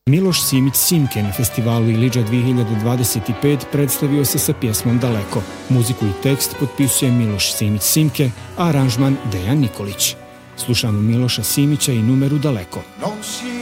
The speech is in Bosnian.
Miloš Simić Simke na festivalu Ilidža 2025 predstavio se sa pjesmom Daleko. Muziku i tekst potpisuje Miloš Simić Simke, a aranžman Dejan Nikolić. Slušamo Miloša Simića i numeru Daleko.